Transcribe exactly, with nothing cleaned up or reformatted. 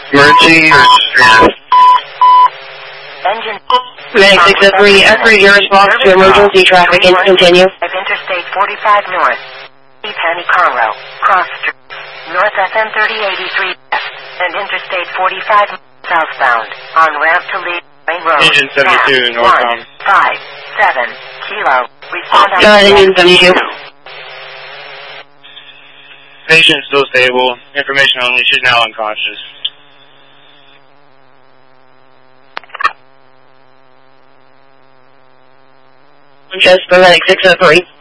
Emergency or Engine. Medic six oh three, escort your response to emergency traffic and continue. Of Interstate forty-five North. Penny Conroe. Cross Street. North F M thirty eighty-three West. And Interstate forty-five southbound. On ramp to Lee Main Road. Engine seventy-two, northbound. five, seven, kilo. Respond on Go ahead, engine seventy-two. Patient still stable. Information only. She's now unconscious. Just for medic six oh three.